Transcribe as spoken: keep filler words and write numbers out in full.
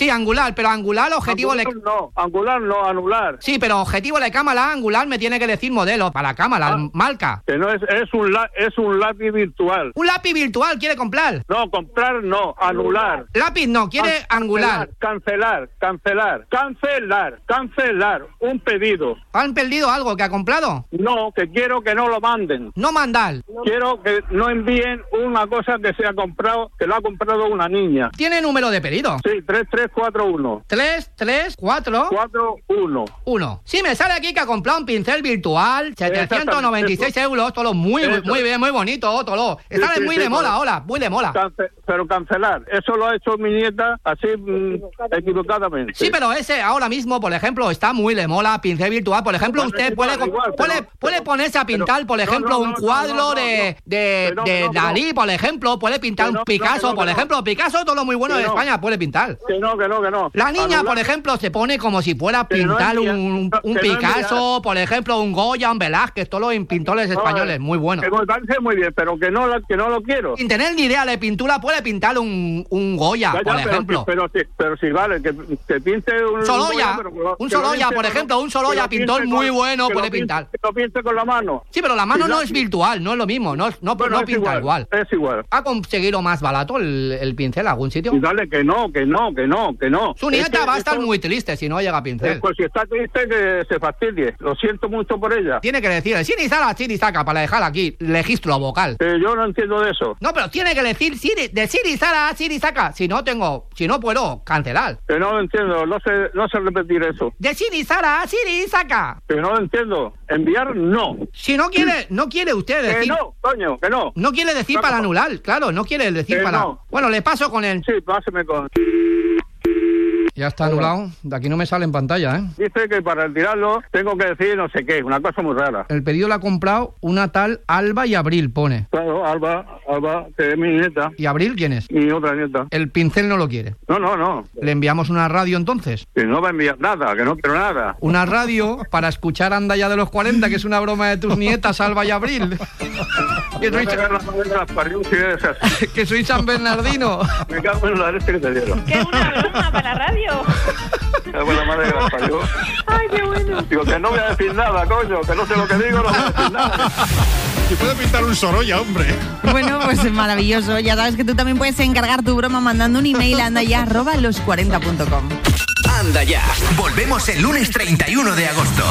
Sí, angular, pero angular, objetivo... Angular le... no, angular no, anular. Sí, pero objetivo de cámara, angular, me tiene que decir modelo para la cámara, Ah. marca. Que no es, es un la, es un lápiz virtual. Un lápiz virtual, ¿quiere comprar? No, comprar no, anular. Lápiz no, quiere Can- angular. Cancelar, cancelar, cancelar, cancelar, un pedido. ¿Han perdido algo que ha comprado? No, que quiero que no lo manden. No mandar. Quiero que no envíen una cosa que se ha comprado, que lo ha comprado una niña. ¿Tiene número de pedido? Sí, tres tres cuatro uno. tres, tres, cuatro, cuatro uno. uno. Sí, me sale aquí que ha comprado un pincel virtual, setecientos noventa y seis euros, todo muy, Eso. muy bien, muy bonito, todo. Está Sí, sí, muy sí, de moda pero- ahora, muy de moda. Cance- pero cancelar, eso lo ha hecho mi nieta así mm, equivocadamente. Sí, pero ese ahora mismo, por ejemplo, está muy de moda, pincel virtual. Por ejemplo, Bueno, usted es puede, igual, igual, puede, pero- puede pero- ponerse a pintar, pero- por no, ejemplo, no, un no, cuadro no, no, de, no. de, Que no, de que no, que Dalí, no. por ejemplo, puede pintar Que un no, Picasso, no, que por no. ejemplo. Picasso, todo lo muy bueno Que de no. España, puede pintar. Que no, que no, que no. La niña, Anular- por ejemplo, se pone como si fuera a Que no pintar envía- un, no, un que no Picasso, envía- por ejemplo, un Goya, un Velázquez, todos los pintores No, españoles, eh, muy buenos. Que me parece muy bien, pero que no, la- que no lo quiero. Sin tener ni idea de pintura, puede pintar un, un Goya, Ya, ya, por pero, ejemplo. sí, pero, sí, pero sí, vale, que, que pinte un... Sorolla, pero que lo- un que lo Sorolla, pinte por con- ejemplo, un que Sorolla, lo pinte pintor con- muy bueno, que lo puede pinte- pintar. Que lo pinte con la mano. Sí, pero la mano Sí, no ya, es sí. virtual, no es lo mismo, no, no, Bueno, no es pinta igual. Es igual. ¿Ha conseguido más barato el, el pincel algún sitio? Y dale que no, que no, que no, que no. Su Es nieta que va a estar esto- muy triste si no llega a eh, pincel. Pues si está triste, que se fastidie. Lo siento mucho por ella. Tiene que decir, Siri Sara, Siri saca, para dejar aquí, registro vocal. Eh, yo no entiendo de eso. No, pero tiene que decir Siri, de Siri Sara, Siri saca. Si no tengo, si no puedo cancelar. Que no lo entiendo. No sé, no sé repetir eso. De Siri Sara, Siri saca. Que no lo entiendo. Enviar, no. Si no quiere, no quiere usted Que decir. no, coño, que no. No quiere decir No, para no. anular, claro, no quiere decir Que para. no. Bueno, le paso con el. Sí, páseme con... Ya está anulado. De aquí no me sale en pantalla, ¿eh? Dice que para retirarlo tengo que decir no sé qué, una cosa muy rara. El pedido lo ha comprado una tal Alba y Abril, pone. Claro, Alba, Alba, que es mi nieta, ¿Y Abril quién es? mi otra nieta. El pincel no lo quiere. No, no, no, Le enviamos una radio entonces. que no va a enviar nada, que no quiero nada. Una radio para escuchar Anda ya de los cuarenta, que es una broma de tus nietas, Alba y Abril. Que Voy soy, a pegar la madre de las parió, si es así. que soy San Bernardino. Me cago en la leche que te dieron. Que es una broma para la radio. Me cago en la madre que las parió. Ay, qué bueno. Digo que no voy a decir nada, coño, que no sé lo que digo, no voy a decir nada. Si puede pintar un Sorolla, hombre. Bueno, pues maravilloso. Ya sabes que tú también puedes encargar tu broma mandando un email a andaya arroba los cuarenta punto com. Anda ya. Volvemos el lunes treinta y uno de agosto.